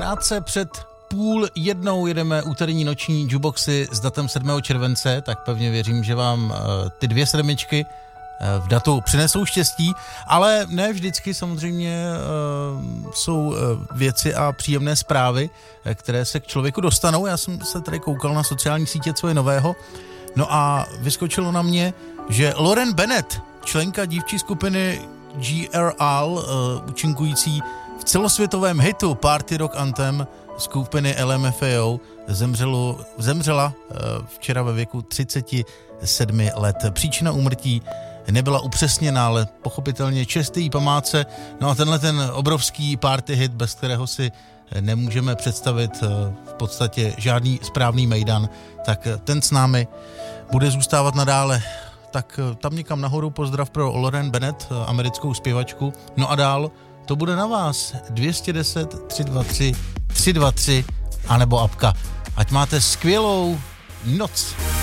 krátce před 12:30 jedeme úterní noční jukeboxy s datem 7. července, tak pevně věřím, že vám ty 2 sedmičky v datu přinesou štěstí, ale ne vždycky samozřejmě jsou věci a příjemné zprávy, které se k člověku dostanou. Já jsem se tady koukal na sociální sítě, co je nového, no a vyskočilo na mě, že Lauren Bennett, členka dívčí skupiny GRL, účinkující v celosvětovém hitu Party Rock Anthem skupiny LMFAO, zemřela včera ve věku 37 let. Příčina úmrtí nebyla upřesněna, ale pochopitelně čest její památce. No a tenhle ten obrovský party hit, bez kterého si nemůžeme představit v podstatě žádný správný mejdan, tak ten s námi bude zůstávat nadále. Tak tam někam nahoru pozdrav pro Lauren Bennett, americkou zpěvačku. No a dál to bude na vás. 210 323 323 anebo apka. Ať máte skvělou noc.